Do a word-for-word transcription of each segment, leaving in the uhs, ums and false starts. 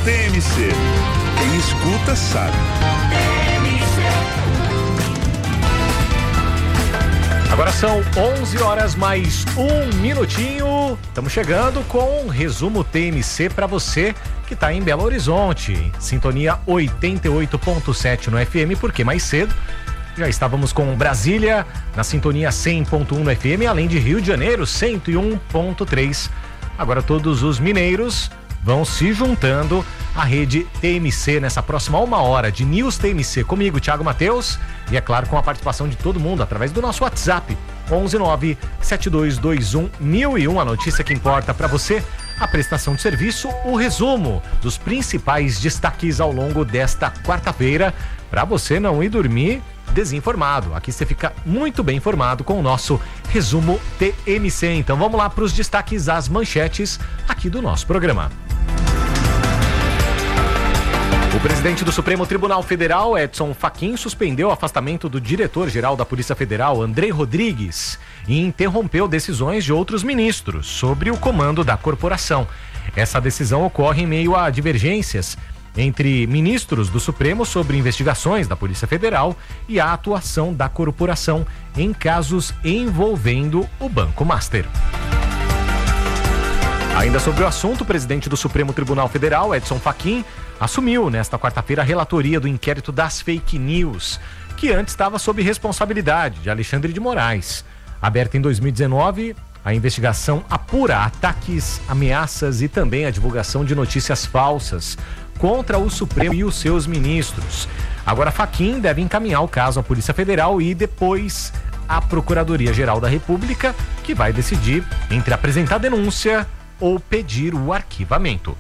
T M C. Quem escuta sabe. Agora são onze horas mais um minutinho. Estamos chegando com um resumo T M C para você que está em Belo Horizonte. Sintonia oitenta e oito ponto sete no F M, porque mais cedo já estávamos com Brasília na sintonia cem ponto um no F M, além de Rio de Janeiro cento e um ponto três. Agora todos os mineiros vão se juntando à rede T M C nessa próxima uma hora de News T M C comigo, Thiago Mateus, e é claro com a participação de todo mundo através do nosso WhatsApp onze nove sete dois dois um mil e um, a notícia que importa para você, a prestação de serviço, o resumo dos principais destaques ao longo desta quarta-feira, para você não ir dormir desinformado. Aqui você fica muito bem informado com o nosso resumo T M C. Então vamos lá para os destaques, as manchetes aqui do nosso programa. O presidente do Supremo Tribunal Federal, Edson Fachin, suspendeu o afastamento do diretor-geral da Polícia Federal, Andrei Rodrigues, e interrompeu decisões de outros ministros sobre o comando da corporação. Essa decisão ocorre em meio a divergências entre ministros do Supremo sobre investigações da Polícia Federal e a atuação da corporação em casos envolvendo o Banco Master. Ainda sobre o assunto, o presidente do Supremo Tribunal Federal, Edson Fachin, assumiu nesta quarta-feira a relatoria do inquérito das fake news, que antes estava sob responsabilidade de Alexandre de Moraes. Aberta em dois mil e dezenove, a investigação apura ataques, ameaças e também a divulgação de notícias falsas contra o Supremo e os seus ministros. Agora, Fachin deve encaminhar o caso à Polícia Federal e depois à Procuradoria-Geral da República, que vai decidir entre apresentar denúncia ou pedir o arquivamento.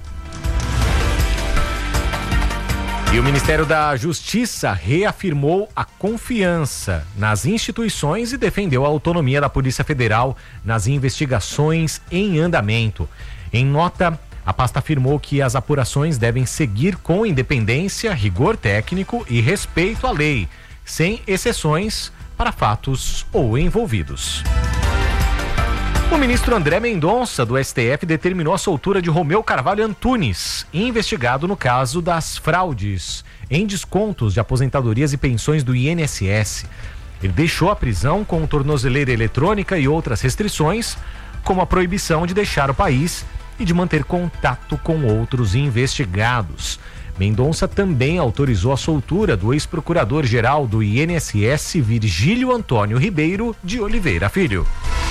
E o Ministério da Justiça reafirmou a confiança nas instituições e defendeu a autonomia da Polícia Federal nas investigações em andamento. Em nota, a pasta afirmou que as apurações devem seguir com independência, rigor técnico e respeito à lei, sem exceções para fatos ou envolvidos. O ministro André Mendonça, do S T F, determinou a soltura de Romeu Carvalho Antunes, investigado no caso das fraudes em descontos de aposentadorias e pensões do I N S S. Ele deixou a prisão com tornozeleira eletrônica e outras restrições, como a proibição de deixar o país e de manter contato com outros investigados. Mendonça também autorizou a soltura do ex-procurador-geral do I N S S, Virgílio Antônio Ribeiro de Oliveira Filho.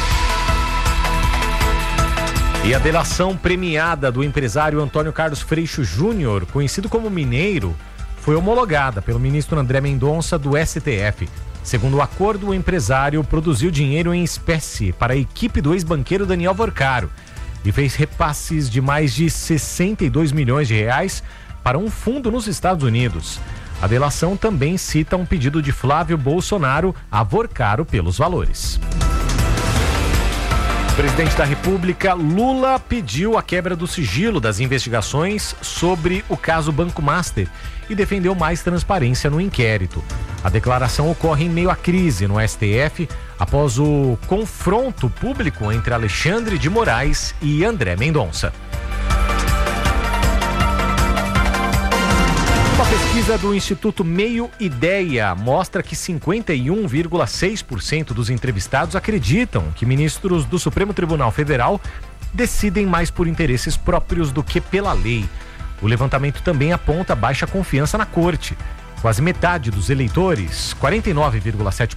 E a delação premiada do empresário Antônio Carlos Freixo Júnior, conhecido como Mineiro, foi homologada pelo ministro André Mendonça, do S T F. Segundo o acordo, o empresário produziu dinheiro em espécie para a equipe do ex-banqueiro Daniel Vorcaro e fez repasses de mais de sessenta e dois milhões de reais para um fundo nos Estados Unidos. A delação também cita um pedido de Flávio Bolsonaro a Vorcaro pelos valores. O presidente da República, Lula, pediu a quebra do sigilo das investigações sobre o caso Banco Master e defendeu mais transparência no inquérito. A declaração ocorre em meio à crise no S T F após o confronto público entre Alexandre de Moraes e André Mendonça. Uma pesquisa do Instituto Meio Ideia mostra que cinquenta e um vírgula seis por cento dos entrevistados acreditam que ministros do Supremo Tribunal Federal decidem mais por interesses próprios do que pela lei. O levantamento também aponta baixa confiança na corte. Quase metade dos eleitores, quarenta e nove vírgula sete